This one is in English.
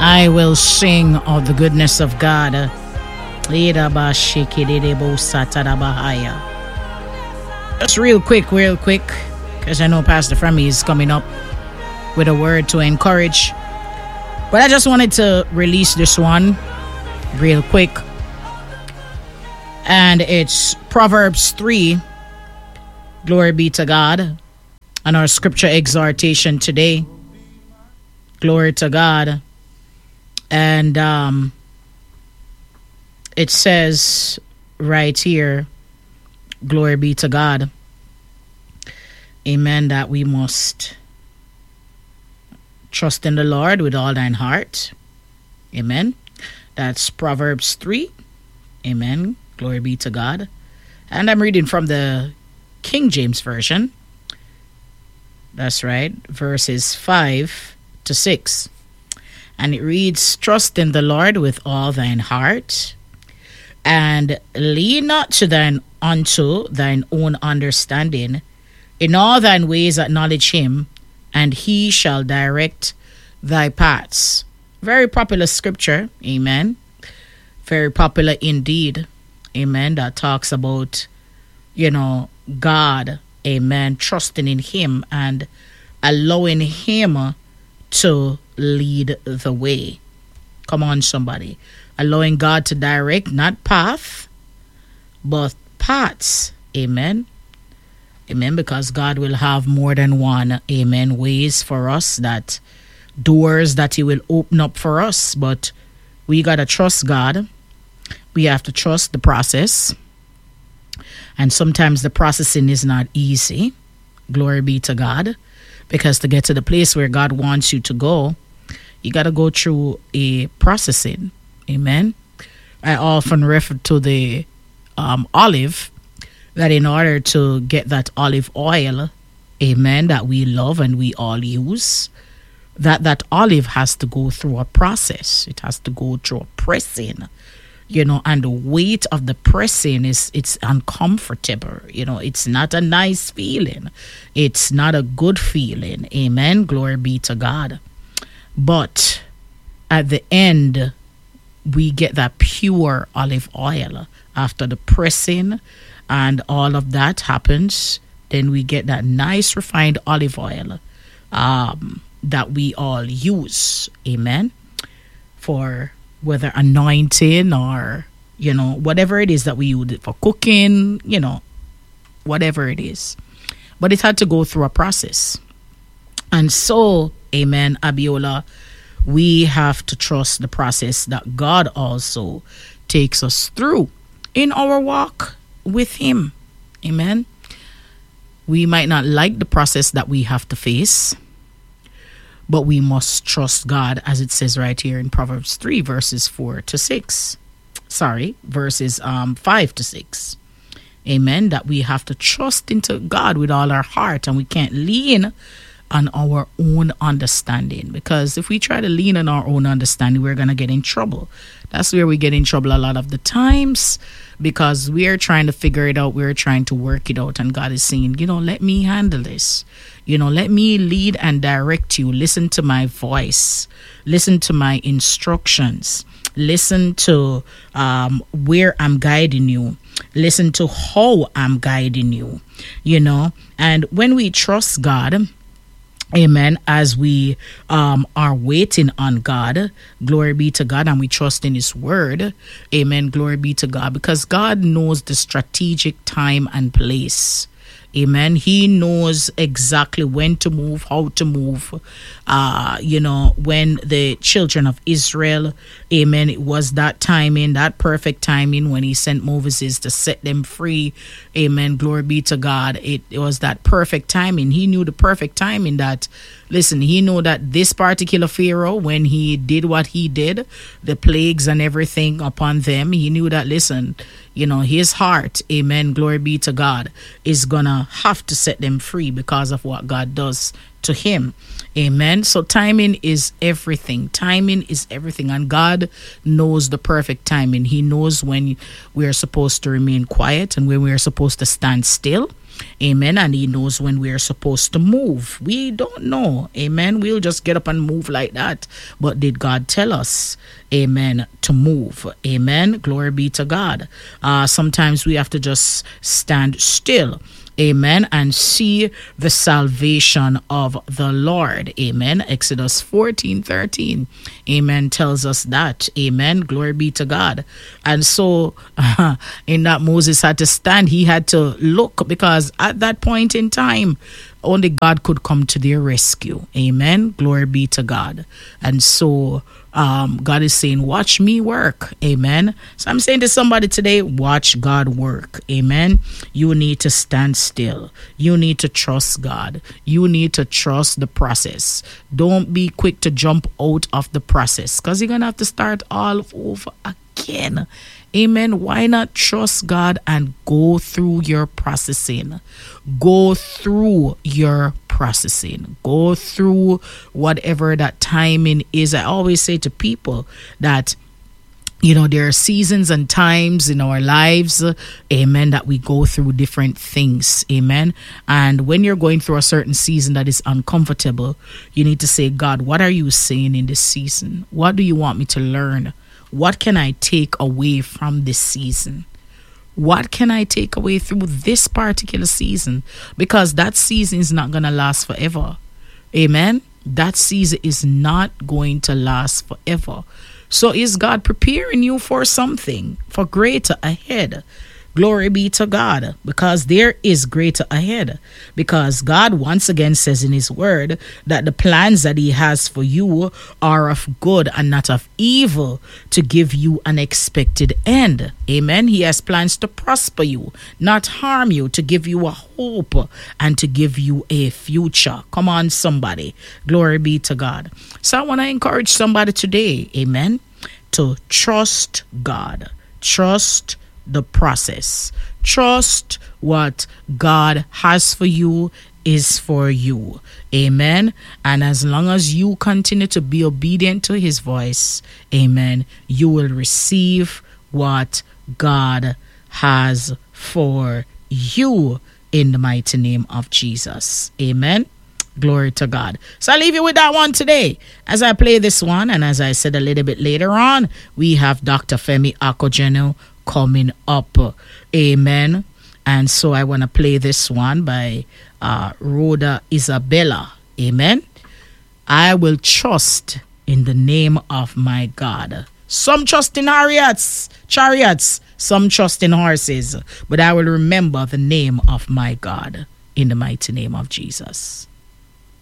I will sing of the goodness of God. Just real quick, because I know Pastor Femi is coming up with a word to encourage. But I just wanted to release this one real quick. And it's Proverbs 3. Glory be to God. And our scripture exhortation today. Glory to God. And it says right here, glory be to God. Amen. That we must trust in the Lord with all thine heart. Amen. That's Proverbs 3. Amen. Glory be to God. And I'm reading from the King James Version. That's right. Verses 5 to 6. And it reads, trust in the Lord with all thine heart, and lean not unto thine own understanding. In all thine ways acknowledge him, and he shall direct thy paths. Very popular scripture. Amen. Very popular indeed. Amen. That talks about, God. Amen. Trusting in him and allowing him to lead the way. Come on, somebody. Allowing God to direct, not path, but paths. Amen. Amen. Because God will have more than one, amen, ways for us, that doors that he will open up for us. But we got to trust God. We have to trust the process. And sometimes the processing is not easy. Glory be to God. Because to get to the place where God wants you to go, you got to go through a processing. Amen. I often refer to the olive, that in order to get that olive oil, amen, that we love and we all use, that olive has to go through a process. It has to go through a pressing, and the weight of the pressing it's uncomfortable. It's not a nice feeling. It's not a good feeling. Amen. Glory be to God. But at the end, we get that pure olive oil after the pressing and all of that happens. Then we get that nice refined olive oil that we all use. Amen. For whether anointing or, whatever it is that we use it for cooking, whatever it is. But it had to go through a process. And so, amen, Abiola, we have to trust the process that God also takes us through in our walk with him. Amen. We might not like the process that we have to face, but we must trust God, as it says right here in Proverbs 3, verses 4 to 6. Verses 5 to 6. Amen. That we have to trust into God with all our heart, and we can't lean on our own understanding. Because if we try to lean on our own understanding, we're going to get in trouble. That's where we get in trouble a lot of the times, because we're trying to figure it out. We're trying to work it out. And God is saying, let me handle this. Let me lead and direct you. Listen to my voice. Listen to my instructions. Listen to where I'm guiding you. Listen to how I'm guiding you. And when we trust God, amen, as we are waiting on God, glory be to God, and we trust in his word, amen, glory be to God, because God knows the strategic time and place. Amen. He knows exactly when to move, how to move. When the children of Israel, amen, it was that timing, that perfect timing when he sent Moses to set them free. Amen. Glory be to God. It was that perfect timing. He knew the perfect timing that, listen, he knew that this particular Pharaoh, when he did what he did, the plagues and everything upon them, he knew that, listen, his heart, amen, glory be to God, is gonna have to set them free because of what God does to him. Amen. So timing is everything. Timing is everything. And God knows the perfect timing. He knows when we are supposed to remain quiet and when we are supposed to stand still. Amen. And he knows when we're supposed to move. We don't know. Amen. We'll just get up and move like that. But did God tell us, amen, to move? Amen. Glory be to God. Sometimes we have to just stand still. Amen. And see the salvation of the Lord. Amen. Exodus 14:13. Amen. Tells us that. Amen. Glory be to God. And so in that Moses had to stand. He had to look, because at that point in time, only God could come to their rescue. Amen. Glory be to God. And so God is saying, watch me work. Amen. So I'm saying to somebody today, watch God work. Amen. You need to stand still. You need to trust God. You need to trust the process. Don't be quick to jump out of the process, because you're going to have to start all over again. Amen. Why not trust God and go through your processing? Go through your processing. Go through whatever that timing is. I always say to people that, there are seasons and times in our lives, amen, that we go through different things, amen. And when you're going through a certain season that is uncomfortable, you need to say, God, what are you saying in this season? What do you want me to learn? What can I take away from this season? What can I take away through this particular season? Because that season is not going to last forever. Amen. That season is not going to last forever. So is God preparing you for something, for greater ahead? Glory be to God, because there is greater ahead. Because God once again says in his word that the plans that he has for you are of good and not of evil, to give you an expected end. Amen. He has plans to prosper you, not harm you, to give you a hope and to give you a future. Come on, somebody. Glory be to God. So I want to encourage somebody today, amen, to trust God. Trust the process. Trust what God has for you is for you. Amen. And as long as you continue to be obedient to his voice, amen, you will receive what God has for you in the mighty name of Jesus. Amen. Glory to God. So I leave you with that one today as I play this one. And as I said a little bit later on, we have Dr. Femi Akogenu coming up. Amen. And so I want to play this one by Rhoda Isabella. Amen. I will trust in the name of my God. Some trust in chariots, some trust in horses, but I will remember the name of my God in the mighty name of Jesus.